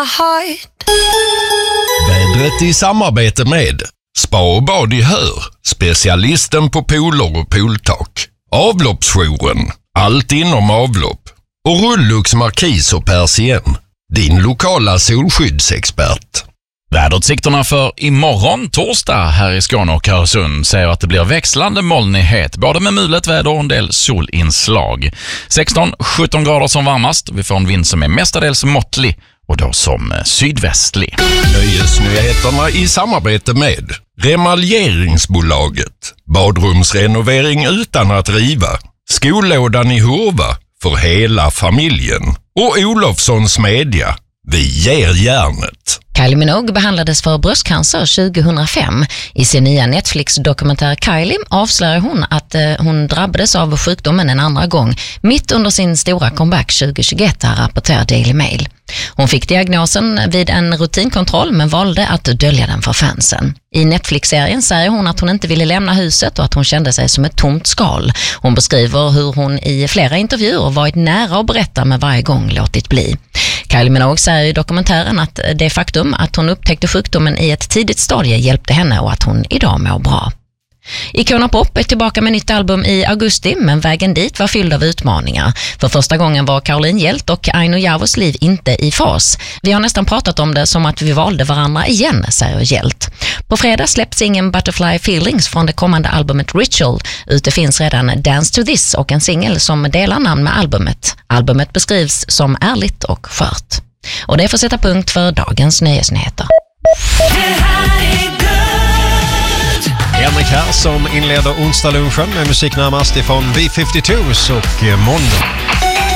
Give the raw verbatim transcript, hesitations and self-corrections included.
my heart. Vädret i samarbete med Spa och bad i Hör, specialisten på pooler och pooltak. Avloppsjouren, allt inom avlopp. Och Rullux Markis och Persien, din lokala solskyddsexpert. Väderutsikterna för imorgon torsdag här i Skåne och Öresund säger att det blir växlande molnighet, både med mulet väder och en del solinslag. sexton till sjutton grader som varmast. Vi får en vind som är mestadels måttlig och då som sydvästlig. Nöjesnyheterna i samarbete med Remaljeringsbolaget. Badrumsrenovering utan att riva. Skollådan i Hurva för hela familjen. Och Olofssons media. Vi ger järnet. Kylie Minogue behandlades för bröstcancer tjugohundrafem. I sin nya Netflix-dokumentär Kylie avslöjar hon att eh, hon drabbades av sjukdomen en andra gång mitt under sin stora comeback tjugohundratjugoett, här rapporterar Daily Mail. Hon fick diagnosen vid en rutinkontroll men valde att dölja den för fansen. I Netflix-serien säger hon att hon inte ville lämna huset och att hon kände sig som ett tomt skal. Hon beskriver hur hon i flera intervjuer varit nära att berätta men varje gång låtit bli. Kylie Minogue säger i dokumentären att det faktum att hon upptäckte sjukdomen i ett tidigt stadie hjälpte henne och att hon idag mår bra. Icona Pop är tillbaka med nytt album i augusti, men vägen dit var fylld av utmaningar. För första gången var Caroline Hjält och Aino Javos liv inte i fas. Vi har nästan pratat om det som att vi valde varandra igen, säger Hjält. På fredag släpps ingen Butterfly Feelings från det kommande albumet Ritual. Ute finns redan Dance to This och en singel som delar namn med albumet. Albumet beskrivs som ärligt och skört. Och det får sätta punkt för dagens nyhetsnyheter. Henrik här som inleder onsdag lunchen med musik närmast ifrån B femtiotvå och Mondo.